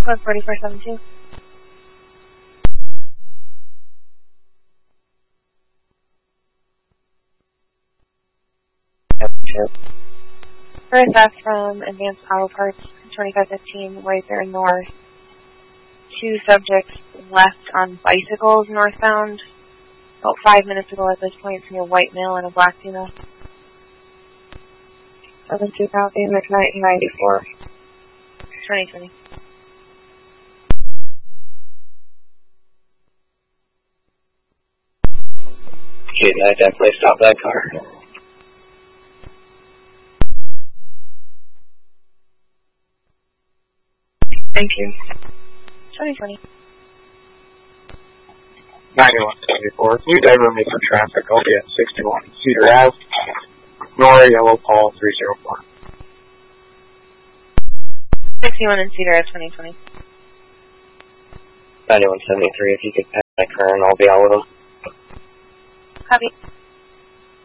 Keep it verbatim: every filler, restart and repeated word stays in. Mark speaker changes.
Speaker 1: Code forty-four seventy-two. First act from Advanced Auto Parts, twenty-five fifteen, Whitebear North. Two subjects left on bicycles northbound. About five minutes ago at this point, it's near White Mill and a black female. seven two copy, McKnight ninety-four. twenty twenty.
Speaker 2: Okay, I definitely stop that car.
Speaker 1: Thank you. twenty twenty.
Speaker 3: ninety-one seventy-four. New driver make for traffic. I'll be at sixty-one Cedar Ave. Nora Yellow Paul three zero four.
Speaker 1: sixty-one in Cedar at twenty twenty.
Speaker 2: ninety-one seventy-three, if you could pass that car and I'll be out with them.
Speaker 1: Copy.